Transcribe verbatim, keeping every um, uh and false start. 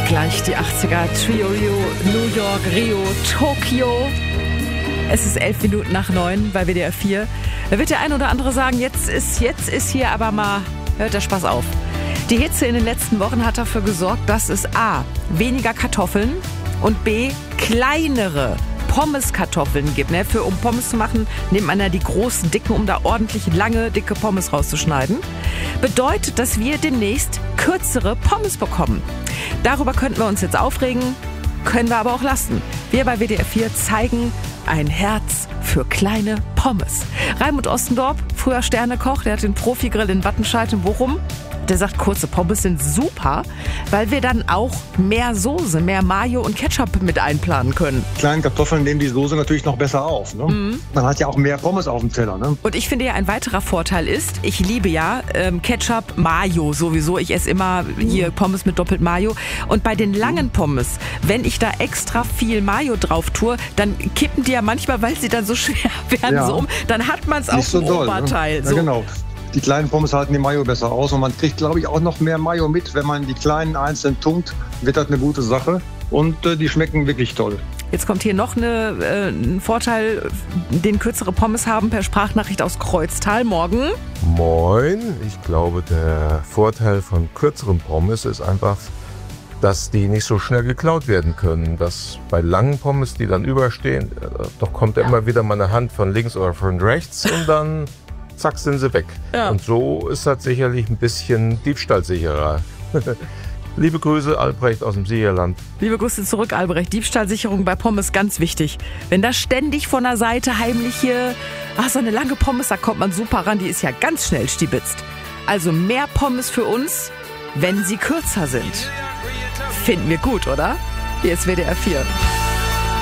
Gleich die achtziger, Trio, New York, Rio, Tokio. Es ist elf Minuten nach neun bei W D R vier. Da wird der ein oder andere sagen, jetzt ist, jetzt ist hier aber mal, hört der Spaß auf. Die Hitze in den letzten Wochen hat dafür gesorgt, dass es A, weniger Kartoffeln und B, kleinere Pommeskartoffeln gibt. Ne? Für, um Pommes zu machen, nimmt man ja die großen, dicken, um da ordentlich lange, dicke Pommes rauszuschneiden. Bedeutet, dass wir demnächst kürzere Pommes bekommen. Darüber könnten wir uns jetzt aufregen, können wir aber auch lassen. Wir bei W D R vier zeigen ein Herz für kleine Pommes. Raimund Ostendorp, früher Sternekoch, der hat den Profigrill in Wattenscheid in Bochum. Der sagt, kurze Pommes sind super, weil wir dann auch mehr Soße, mehr Mayo und Ketchup mit einplanen können. Kleine Kartoffeln nehmen die Soße natürlich noch besser auf. Ne? Mhm. Man hat ja auch mehr Pommes auf dem Teller. Ne? Und ich finde ja, ein weiterer Vorteil ist, ich liebe ja ähm, Ketchup, Mayo sowieso. Ich esse immer hier Pommes mit doppelt Mayo. Und bei den langen Pommes, wenn ich da extra viel Mayo drauf tue, dann kippen die ja manchmal, weil sie dann so schwer werden, ja. so um. Dann hat man es auf so dem doll, Oberteil. Ne? So. Ja, genau. Die kleinen Pommes halten die Mayo besser aus und man kriegt, glaube ich, auch noch mehr Mayo mit. Wenn man die kleinen einzeln tunkt, wird das eine gute Sache und äh, die schmecken wirklich toll. Jetzt kommt hier noch eine, äh, ein Vorteil, den kürzere Pommes haben, per Sprachnachricht aus Kreuztal. Morgen. Moin. Ich glaube, der Vorteil von kürzeren Pommes ist einfach, dass die nicht so schnell geklaut werden können. Dass bei langen Pommes, die dann überstehen, äh, doch kommt ja immer wieder mal eine Hand von links oder von rechts und dann zack, sind sie weg. Ja. Und so ist das sicherlich ein bisschen diebstahlsicherer. Liebe Grüße, Albrecht aus dem Siegerland. Liebe Grüße zurück, Albrecht. Diebstahlsicherung bei Pommes, ganz wichtig. Wenn da ständig von der Seite heimliche, ach, so eine lange Pommes, da kommt man super ran, die ist ja ganz schnell stibitzt. Also mehr Pommes für uns, wenn sie kürzer sind. Finden wir gut, oder? Hier ist W D R vier.